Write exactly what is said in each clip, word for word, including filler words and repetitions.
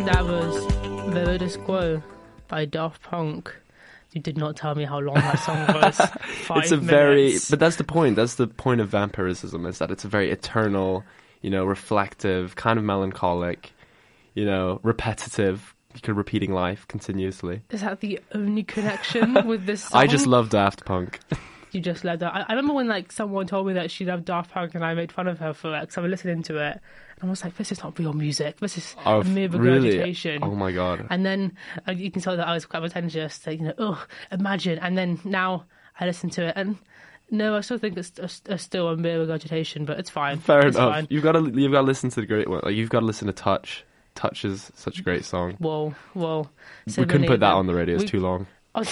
That was Vero Squo by Daft Punk. You did not tell me how long that song was. Five It's a minutes. very, but that's the point. That's the point of vampirism, is that it's a very eternal, you know, reflective, kind of melancholic, you know, repetitive. You're repeating life continuously. Is that the only connection with this song? I just love Daft Punk. You just love that. I, I remember when like someone told me that she loved Daft Punk and I made fun of her for it because I was listening to it and I was like, this is not real music. This is Oh, a mere really? regurgitation. Oh my god. And then uh, you can tell that I was quite pretentious. Like, you know, oh, imagine. And then now I listen to it and no, I still think it's, it's, it's still a mere regurgitation, but it's fine. Fair it's enough. Fine. You've got to you've got to listen to the great one. Like you've got to listen to Touch. Touch is such a great song. Whoa, whoa. So we couldn't many put of that them. on the radio. It's We- too long.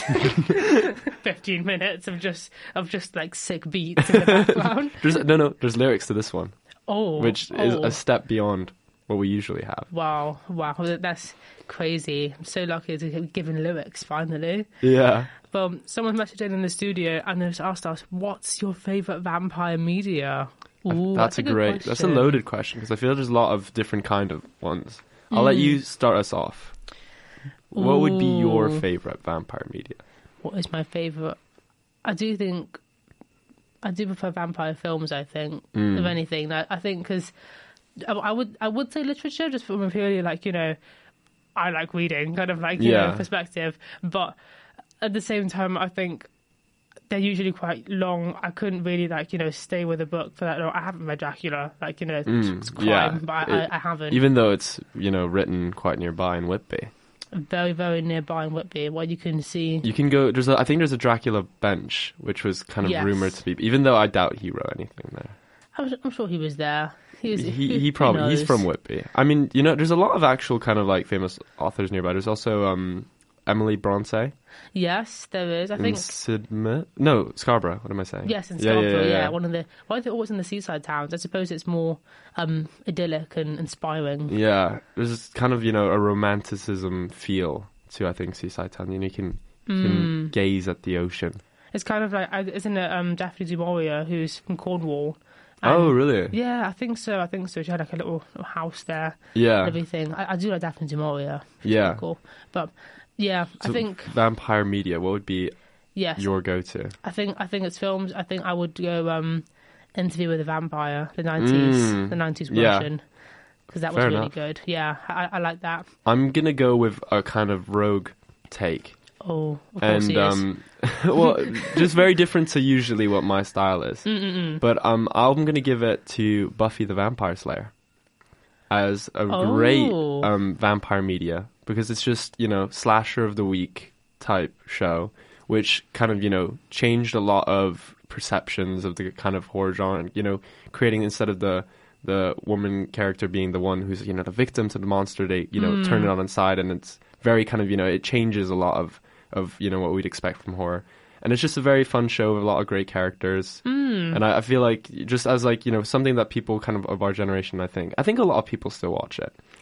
fifteen minutes of just of just like sick beats in the background. There's no no. There's lyrics to this one, Oh, which oh. is a step beyond what we usually have. Wow, wow, that's crazy. I'm so lucky to be given lyrics finally. Yeah. Well, someone messaged in in the studio and they've asked us, "What's your favourite vampire media?" Ooh, That's a good great. That's a question. loaded question because I feel there's a lot of different kind of ones. I'll let you start us off. What would be your Ooh. favorite vampire media? What is my favourite? I do think I do prefer vampire films. I think Mm. if anything, that I think because I, I would I would say literature just from a purely like you know I like reading kind of like you Yeah. know perspective, but at the same time I think they're usually quite long. I couldn't really like you know stay with a book for that long. I haven't read Dracula, like you know Mm, it's crime, yeah. but I, It- I, I haven't. Even though it's you know written quite nearby in Whitby, very very nearby in Whitby, where you can see. you can go. There's a. I think there's a Dracula bench, which was kind of Yes. rumored to be. Even though I doubt he wrote anything there. I'm, I'm sure he was there. He was. He who- he who probably he's knows? from Whitby. I mean, you know, there's a lot of actual kind of like famous authors nearby. There's also um Emily Bronte Yes, there is. I in think. Sidmouth. No, Scarborough. What am I saying? Yes, in Yeah, yeah, Scarborough, yeah, yeah, yeah. one of the. Why are they always in the seaside towns? I suppose it's more um, idyllic and inspiring. Yeah, there's kind of you know a romanticism feel to I think Seaside Town. You know, you can you can Mm. gaze at the ocean. It's kind of like, uh, isn't it um, Daphne du Maurier, who's from Cornwall? Oh, And- really? Yeah, I think so. I think so. She had like a little, little house there, Yeah, everything. I, I do like Daphne du Maurier. yeah. Cool, but yeah, So I think vampire media. What would be yes. your go-to? I think I think it's films. I think I would go um, Interview with a Vampire, the nineties, Mm. the nineties Yeah. version, because that was Fair really enough. good. Yeah, I, I like that. I'm gonna go with a kind of rogue take. Oh, of course And he is. um, well, just very different to usually what my style is. Mm-mm-mm. But um, I'm gonna give it to Buffy the Vampire Slayer as a Oh. great um vampire media because it's just you know slasher of the week type show, which kind of you know changed a lot of perceptions of the kind of horror genre. You know, creating instead of the the woman character being the one who's you know the victim to the monster, they you know turn it on its side, and it's very kind of you know it changes a lot of of you know what we'd expect from horror. And it's just a very fun show with a lot of great characters. Mm. And I, I feel like just as like, you know, something that people kind of of our generation, I think, I think a lot of people still watch it.